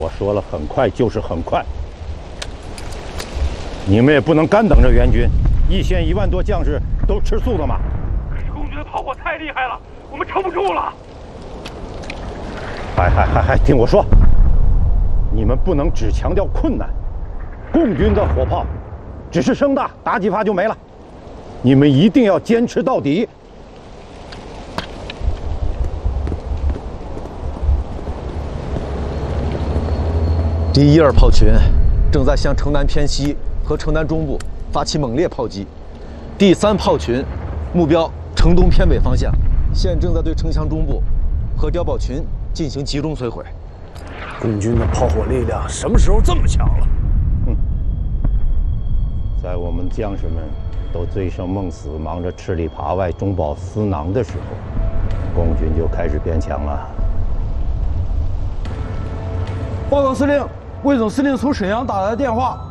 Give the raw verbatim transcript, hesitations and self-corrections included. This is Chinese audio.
我说了，很快就是很快。你们也不能干等着援军，一线一万多将士都吃素了吗？ 可是共军的炮火太厉害了，我们撑不住了。 还还还还，听我说，你们不能只强调困难。共军的火炮只是声大，打几发就没了，你们一定要坚持到底。 第一二炮群正在向城南偏西和城南中部发起猛烈炮击，第三炮群目标城东偏北方向，现正在对城墙中部和碉堡群进行集中摧毁。 共军的炮火力量什么时候这么强了？ 哼，在我们将士们都醉生梦死、忙着吃里扒外、中饱私囊的时候，共军就开始变强了。 报告司令。 魏总司令从沈阳打来的电话，